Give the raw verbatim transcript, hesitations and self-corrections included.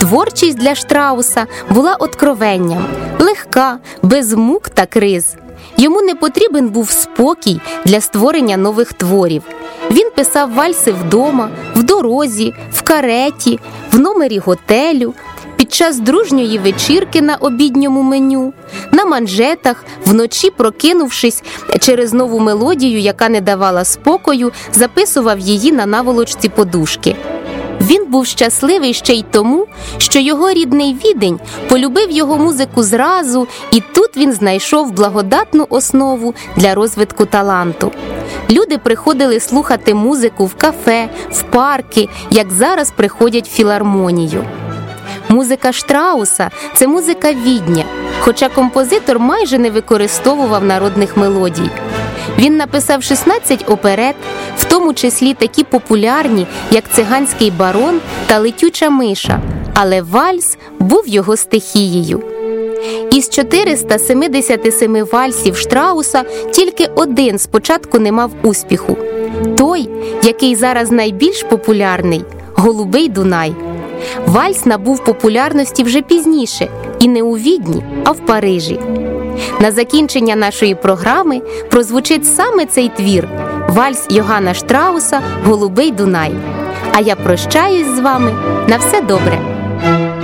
Творчість для Штрауса була откровенням, легка, без мук та криз. Йому не потрібен був спокій для створення нових творів. Він писав вальси вдома, в дорозі, в кареті, в номері готелю, під час дружньої вечірки на обідньому меню, на манжетах, вночі прокинувшись через нову мелодію, яка не давала спокою, записував її на наволочці подушки. Він був щасливий ще й тому, що його рідний Відень полюбив його музику зразу, і тут він знайшов благодатну основу для розвитку таланту. Люди приходили слухати музику в кафе, в парки, як зараз приходять в філармонію. Музика Штрауса – це музика Відня, хоча композитор майже не використовував народних мелодій. Він написав шістнадцять оперет, в тому числі такі популярні, як «Циганський барон» та «Летюча миша», але вальс був його стихією. Із чотириста сімдесят сім вальсів Штрауса тільки один спочатку не мав успіху. Той, який зараз найбільш популярний – «Голубий Дунай». Вальс набув популярності вже пізніше, і не у Відні, а в Парижі. На закінчення нашої програми прозвучить саме цей твір – вальс Йоганна Штрауса «Голубий Дунай». А я прощаюсь з вами. На все добре!